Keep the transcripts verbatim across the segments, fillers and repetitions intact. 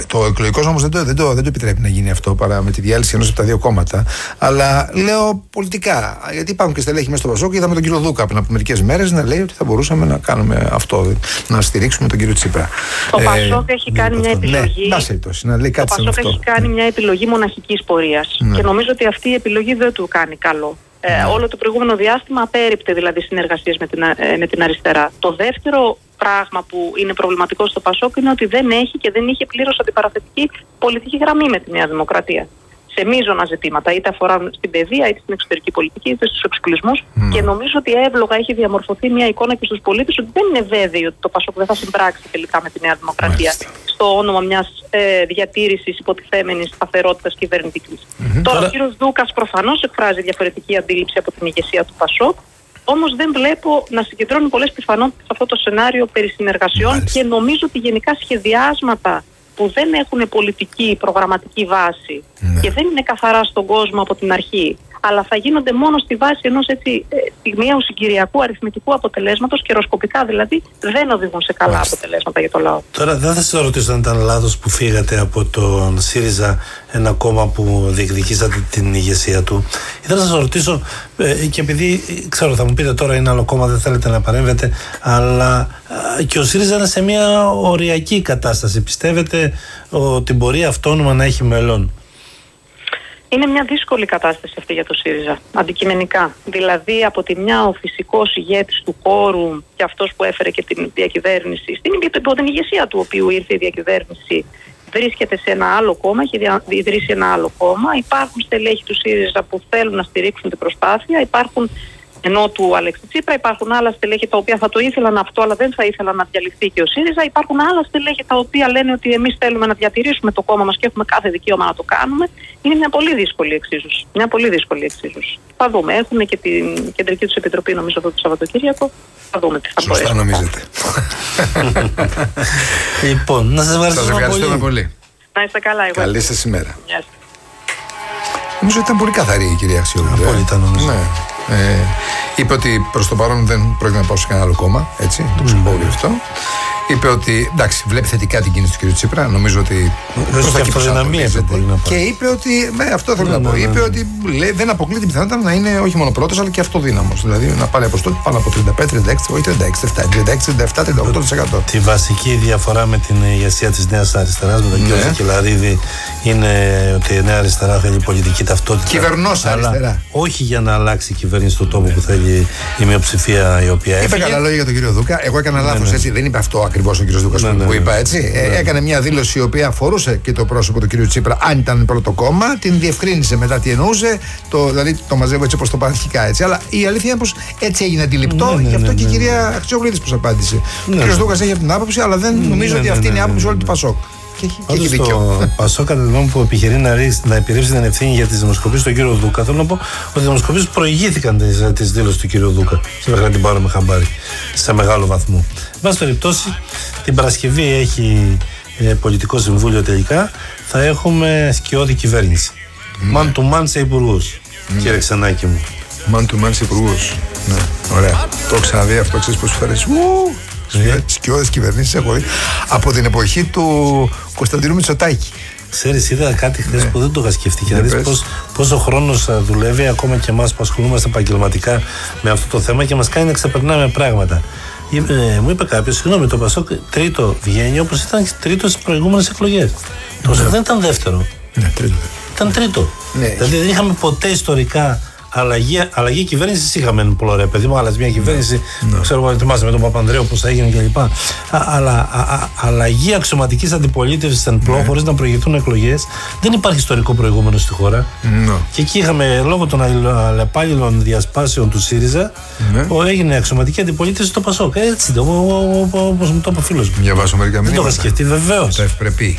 το εκλογικό νόμος δεν το, δεν, το, δεν το επιτρέπει να γίνει αυτό παρά με τη διάλυση ενός από τα δύο κόμματα. Αλλά λέω πολιτικά. Γιατί υπάρχουν και στελέχη μέσα στο Πασόκ. Είδαμε τον κύριο Δούκα πριν από μερικές μέρες να λέει ότι θα μπορούσαμε να κάνουμε αυτό, να στηρίξουμε τον κύριο Τσίπρα. Το ε, Πασόκ έχει κάνει μια επιλογή. Ναι, να λέει κάτι το Πασόκ έχει κάνει μια επιλογή μοναχικής πορείας. Ναι. Και νομίζω ότι αυτή η επιλογή δεν του κάνει καλό. Ε, ναι. Όλο το προηγούμενο διάστημα απέρριπτε δηλαδή συνεργασίες με την, ε, με την αριστερά. Το δεύτερο πράγμα που είναι προβληματικό στο Πασόκ είναι ότι δεν έχει και δεν είχε πλήρως αντιπαραθετική πολιτική γραμμή με τη Νέα Δημοκρατία. Σε μείζωνα ζητήματα, είτε αφορά στην παιδεία, είτε στην εξωτερική πολιτική, είτε στους εξοπλισμούς. Mm. Και νομίζω ότι εύλογα έχει διαμορφωθεί μια εικόνα και στους πολίτες ότι δεν είναι βέβαιοι ότι το Πασόκ δεν θα συμπράξει τελικά με τη Νέα Δημοκρατία. Μάλιστα. Στο όνομα μιας ε, διατήρησης υποτιθέμενης σταθερότητας κυβερνητικής. Mm-hmm. Τώρα, ο κύριος Δούκας προφανώς εκφράζει διαφορετική αντίληψη από την ηγεσία του Πασόκ. Όμως δεν βλέπω να συγκεντρώνει πολλές πιθανότητες αυτό το σενάριο περί συνεργασιών. Μάλιστα. Και νομίζω ότι γενικά σχεδιάσματα που δεν έχουν πολιτική προγραμματική βάση, ναι, και δεν είναι καθαρά στον κόσμο από την αρχή, αλλά θα γίνονται μόνο στη βάση ενός έτσι στιγμιαίου συγκυριακού αριθμητικού αποτελέσματος, καιροσκοπικά δηλαδή, δεν οδηγούν σε καλά Μάλιστα. αποτελέσματα για το λαό. Τώρα δεν θα σας ρωτήσω αν ήταν λάθος που φύγατε από τον ΣΥΡΙΖΑ, ένα κόμμα που διεκδικήσατε την ηγεσία του. Ήθελα να σας ρωτήσω, ε, και επειδή ξέρω θα μου πείτε τώρα είναι άλλο κόμμα, δεν θέλετε να παρέμβετε, αλλά ε, και ο ΣΥΡΙΖΑ είναι σε μια οριακή κατάσταση. Πιστεύετε ότι μπορεί αυτόνομα να έχει μέλλον? Είναι μια δύσκολη κατάσταση αυτή για το ΣΥΡΙΖΑ, αντικειμενικά. Δηλαδή, από τη μια ο φυσικός ηγέτης του χώρου και αυτός που έφερε και την διακυβέρνηση, στην υπό την ηγεσία του οποίου ήρθε η διακυβέρνηση, βρίσκεται σε ένα άλλο κόμμα, έχει ιδρύσει ένα άλλο κόμμα. Υπάρχουν στελέχη του ΣΥΡΙΖΑ που θέλουν να στηρίξουν την προσπάθεια, υπάρχουν ενώ του Αλέξη Τσίπρα, υπάρχουν άλλα στελέχη τα οποία θα το ήθελαν αυτό, αλλά δεν θα ήθελαν να διαλυθεί και ο ΣΥΡΙΖΑ. Υπάρχουν άλλα στελέχη τα οποία λένε ότι εμείς θέλουμε να διατηρήσουμε το κόμμα μας και έχουμε κάθε δικαίωμα να το κάνουμε. Είναι μια πολύ δύσκολη εξίσωση. Μια πολύ δύσκολη εξίσωση. Θα δούμε. Έχουμε και την κεντρική τους επιτροπή, νομίζω, αυτό το Σαββατοκύριακο. Θα δούμε τι θα μπορέσει. Σωστά νομίζετε. Λοιπόν, να σας ευχαριστούμε, σας ευχαριστούμε πολύ. πολύ. Να είστε καλά. Εγώ. Καλή σας ημέρα. Yes. Νομίζω ότι ήταν πολύ καθαρή η κυρία Αξιόγλου. Απόλυτα νομίζω. Ναι. Ε, είπε ότι προς το παρόν δεν πρόκειται να πάω σε κανένα άλλο κόμμα. Έτσι, το ξεπόλυε αυτό. Είπε ότι εντάξει, βλέπει θετικά την κίνηση του κ. Τσίπρα. Νομίζω ότι. Προς τα εκεί και είπε ότι. Ναι, αυτό θέλω ναι, να πω. Ναι, ναι, ναι. Είπε ότι λέει, δεν αποκλεί την πιθανότητα να είναι όχι μόνο πρώτος, αλλά και αυτοδύναμος. Δηλαδή να πάρει αποστολή πάνω από τριάντα πέντε, τριάντα έξι, όχι τριάντα έξι, τριάντα έξι, τριάντα επτά, τριάντα οκτώ τοις εκατό. Τη βασική διαφορά με την ηγεσία της Νέας Αριστεράς, με τον ναι. κ. Κελαρίδη, είναι ότι η Νέα Αριστερά θέλει πολιτική ταυτότητα. Κυβερνός αριστερά. Όχι για να αλλάξει η κυβέρνηση του τόπου που θέλει η μειοψηφία η οποία έφυγε. Είπε καλά λόγια για τον κύριο Δούκα. Εγώ έκανα λάθος, έτσι. Δεν είπε αυτό ακριβώς ο κύριος Δούκας που είπα, έτσι. Έκανε μια δήλωση η οποία αφορούσε και το πρόσωπο του κύριου Τσίπρα, αν ήταν πρώτο κόμμα. Την διευκρίνησε μετά τι εννοούσε. Το, δηλαδή το μαζεύω έτσι όπως το είπα αρχικά, έτσι. Αλλά η αλήθεια είναι πως έτσι έγινε αντιληπτό. Γι' αυτό και η κυρία Αξιόγλου πως απάντησε. Ο κύριος Δούκας έχει αυτή την άποψη, αλλά δεν νομίζω ότι αυτή είναι η άποψη όλη του Πασόκ. Όντως το Πασόκ, κατά τη γνώμη μου, που επιχειρεί να, να επιρρύψει την ευθύνη για τις δημοσκοπήσεις του κύριο Δούκα, θέλω να πω ότι οι δημοσκοπήσεις προηγήθηκαν τις, τις δήλωσεις του κύριου Δούκα. Σε να την πάρουμε χαμπάρι σε μεγάλο βαθμό. Εν πάση περιπτώσει, την Παρασκευή έχει ε, πολιτικό συμβούλιο τελικά. Θα έχουμε σκιώδη κυβέρνηση. Man to man σε υπουργούς, mm. κύριε Ξενάκη μου. Man to man σε υπουργούς. Ναι, ωραία. Το έχω ξαναδεί αυτό, ξέρεις πόσες φορές. Σκιώδες κυβερνήσεις έχω δει από την εποχή του Κωνσταντινού Μητσοτάκη. Ξέρεις, είδα κάτι χθες ναι. που δεν το είχα σκεφτεί και να δεις πώς, πόσο χρόνος δουλεύει ακόμα και εμάς που ασχολούμαστε επαγγελματικά με αυτό το θέμα και μας κάνει να ξεπερνάμε πράγματα. Ε, μου είπε κάποιος, συγγνώμη, το Πασόκ τρίτο βγαίνει όπως ήταν τρίτο στις προηγούμενες εκλογές. Το Πασόκ δεν ήταν δεύτερο. Ναι, τρίτο. Ήταν τρίτο. Ναι. Δηλαδή δεν είχαμε ποτέ ιστορικά αλλαγή, αλλαγή κυβέρνηση. Είχαμε ένα πολύ ωραία παιδί μου, άλλαζε μια κυβέρνηση. Ναι. Ξέρω εγώ, ετοιμάζεται με τον Παπανδρέου πώς θα έγινε κλπ. Αλλά α, α, αλλαγή αξιωματικής αντιπολίτευσης εν πλώ, ναι. χωρίς να προηγηθούν εκλογές, δεν υπάρχει ιστορικό προηγούμενο στη χώρα. Ναι. Και εκεί είχαμε λόγω των αλλεπάλληλων διασπάσεων του ΣΥΡΙΖΑ, ναι. που έγινε αξιωματική αντιπολίτευση στο Πασόκ. Έτσι, όπως μου το είπε ο φίλος μου. Διαβάζω μερικά μηνύματα. Δεν το είχα σκεφτεί, βεβαίως. Τα ευπρεπή.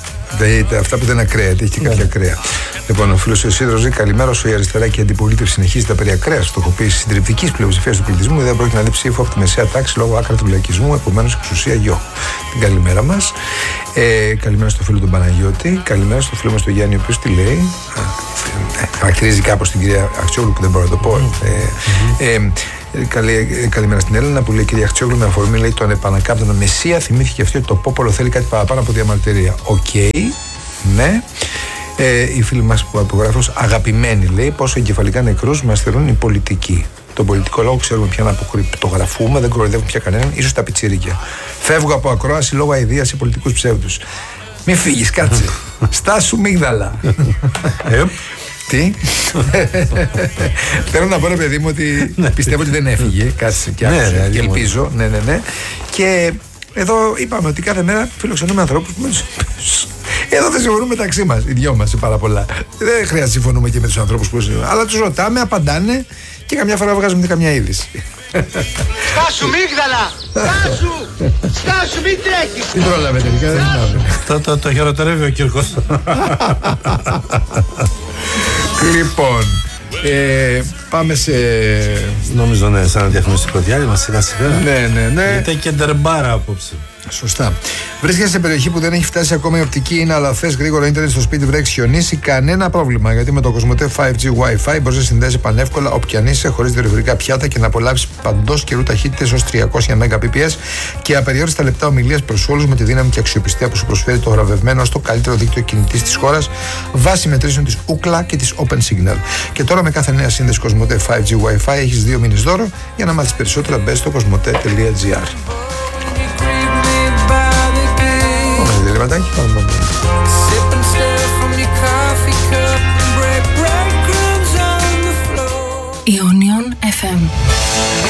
Αυτά που δεν είναι ακραία, έχει και κάποια ακραία. Λοιπόν, ο φίλος ο Ισίδρος λέει: καλημέρα. Όσο η αριστερά και η αντιπολίτευση συνεχίζει τα περί ακραίας φτωχοποίησης συντριπτικής πλειοψηφίας του πληθυσμού, δεν πρόκειται να δει ψήφο από τη μεσαία τάξη λόγω άκρα του λαϊκισμού, επομένως εξουσία γιο. Την καλημέρα μας. Ε, καλημέρα στο φίλο του Παναγιώτη. Καλημέρα στο φίλο μας τον Γιάννη, ο οποίος τι λέει. Χαρακτηρίζει κάπως την κυρία Αξιόγλου που δεν μπορώ να το πω. Ε, ε, Καλή, καλημέρα στην Έλληνα που λέει: Κυρία Χτσιόγλου, με αφορμή λέει τον επανακάπτονο Μεσσία, θυμήθηκε αυτή ότι το πόπολο θέλει κάτι παραπάνω από διαμαρτυρία. Οκ, okay, ναι. Ε, η φίλη μας που απογράφος, αγαπημένη λέει, πόσο εγκεφαλικά νεκρούς μας θεωρούν οι πολιτικοί. Τον πολιτικό λόγο ξέρουμε πια να αποκρυπτογραφούμε, δεν κοροϊδεύουμε πια κανέναν, ίσως τα πιτσιρίκια. Φεύγω από ακρόαση λόγω αηδίας σε πολιτικούς ψεύδους. Μην φύγεις, κάτσε. Στάσου μίγδαλα. Τι. Θέλω να πω, ρε παιδί μου, ότι πιστεύω ότι δεν έφυγε. Κάτσε και άκουσε. Και ελπίζω. Ναι, ναι, ναι. Και εδώ είπαμε ότι κάθε μέρα φιλοξενούμε ανθρώπους που. Εδώ δεν συμφωνούμε μεταξύ μας, οι δυο μας πάρα πολλά. Δεν χρειάζεται να συμφωνούμε και με τους ανθρώπους που. Αλλά τους ρωτάμε, απαντάνε και καμιά φορά βγάζουμε και καμιά είδηση. Στάσου μίγδαλα! Στάσου! Στάσου, μην τρέχεις! Τι πρόλαβε τελικά, δεν θυμάμαι. Το χειροτερεύει ο Κύρκος. Λοιπόν, ε, πάμε σε. Νομίζω ναι, σαν διαφημιστικό διάλειμμα σιγά σιγά. Ναι, ναι, ναι. Γιατί και ντερμπάρα απόψε. Σωστά. Βρίσκεσαι σε περιοχή που δεν έχει φτάσει ακόμα η οπτική, είναι αλλά θες γρήγορο ίντερνετ στο σπίτι, βρέξει, χιονίσει, κανένα πρόβλημα. Γιατί με το Κοσμοτέ φάιβ τζι Wi-Fi μπορείς να συνδέσεις πανεύκολα όπου αν είσαι, χωρίς δορυφορικά πιάτα και να απολαύσεις παντός καιρού ταχύτητες ως τριακόσια Mbps και απεριόριστα λεπτά ομιλίας προς όλους με τη δύναμη και αξιοπιστία που σου προσφέρει το βραβευμένο στο καλύτερο δίκτυο κινητής της χώρας βάσει μετρήσεων της Ookla και της OpenSignal. Και τώρα με κάθε νέα σύνδεση Κοσμοτέ φάιβ τζι Wi-Fi έχεις δύο μήνες δώρο. Για να μάθεις περισσότερα μπες στο κοσμοτέ τελεία τζι άρ. Ιόνιο